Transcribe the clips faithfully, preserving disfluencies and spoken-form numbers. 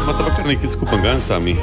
imate pa kar nekaj skupaj, tami.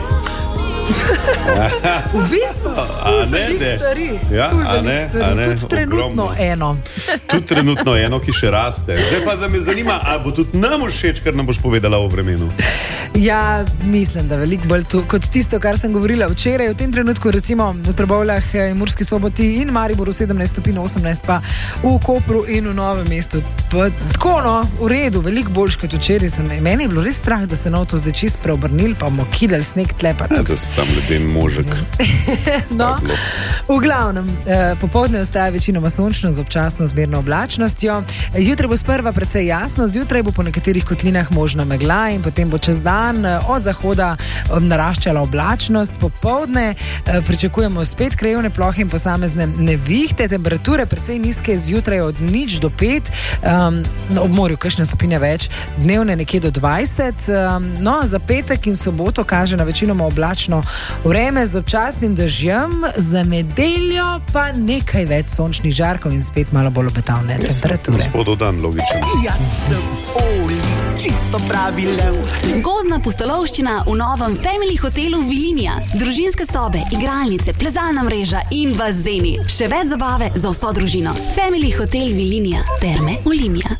V bistvu, a ne, veliko ne. stvari. Ja, Ful a veliko ne, stvari. a ne, Tudi trenutno ogromno. eno. Tudi trenutno eno, ki še raste. Zdaj pa, da me zanima, a bo tudi nam všeč, kar nam boš povedala o vremenu. Ja, mislim, da veliko bolj to, kot tisto, kar sem govorila včeraj. V tem trenutku recimo v Trbovljah in Murski Soboti in Mariboru sedemnajst stopinj, osemnajst pa v Kopru in v Novem mestu. Pa, tako no, v redu, veliko boljš kot včeraj. Sem, meni je bilo res strah, da se na to zdaj čist preobrnili, pa bomo kidali sneg tlepa. Ja, to se sam leden možek. No, v glavnem, eh, popoldne ostaja večinoma sončno z občasno zmerno oblačnostjo. Jutri bo sprva precej jasno, zjutraj bo po nekaterih kotlinah možna megla in potem bo čez dan eh, od zahoda eh, naraščala oblačnost. Popoldne eh, pričakujemo spet krajevne plohe in posamezne nevihte, temperature precej nizke zjutraj od nič do pet, um, ob morju kakšne stopinje več, dnevne nekje do dvajset. Um, no, za petek in soboto kaže na večinoma oblačno vreme z občasnim dežjem, za nedeljo pa nekaj več sončnih žarkov in spet malo bolj obetavne temperature. Gospodov dan, logičen. Jaz sem Oli, čisto pravi lev. Gozdna pustolovščina v novem Family hotelu Vilinija. Družinske sobe, igralnice, plezalna mreža in bazeni. Še več zabave za vso družino. Family hotel Vilinija. Terme Olimia.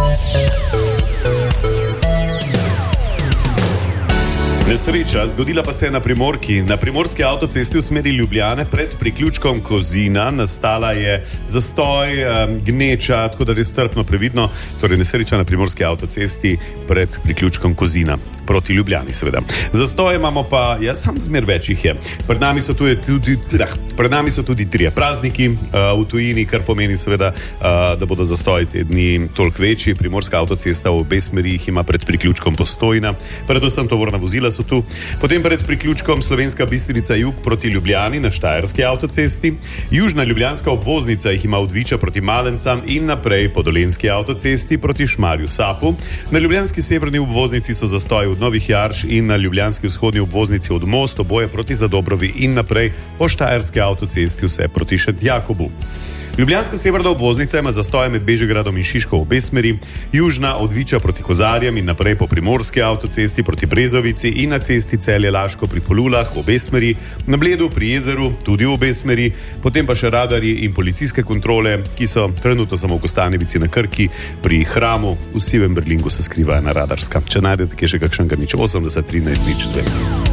Nesreča zgodila pa se je na Primorki. Na primorski avtocesti v smeri Ljubljane pred priključkom Kozina nastala je zastoj, gneča, tako da res strpno previdno. Torej nesreča na primorski avtocesti pred priključkom Kozina. Proti Ljubljani, seveda. Zastoje imamo pa, ja, sam zmer več jih je. Pred nami so tudi, tudi, pred nami so tudi trije prazniki uh, v tujini, kar pomeni seveda, uh, da bodo zastoji te dni toliko večji. Primorska avtocesta v obe smeri jih ima pred priključkom Postojna. Predvsem tovorna vozila so tu. Potem pred priključkom Slovenska Bistrica jug proti Ljubljani na Štajerski avtocesti. Južna ljubljanska obvoznica jih ima od Viča proti Malencam in naprej po Dolenjski avtocesti proti Šmarju Sapu. Na ljubljanski severni obvoznici so zastoji od Novih Jarš in na ljubljanski vzhodni obvoznici od Most, oboje proti Zadobrovi in naprej po Štajerski avtocesti vse proti Šentjakobu. Ljubljanska severna obvoznica ima zastoje med Bežigradom in Šiško v obe smeri, južna od Viča proti Kozarjem in naprej po Primorski avtocesti proti Brezovici in na cesti Celje-Laško pri Polulah v obe smeri, na Bledu pri Jezeru tudi v obe smeri, potem pa še radarji in policijske kontrole, ki so trenutno samo v Kostanjevici na Krki, pri Hramu v Sivem Berlingu se skriva ena radarska. Če najdete kje še kakšnega nič osemdeset trinajst nič dve.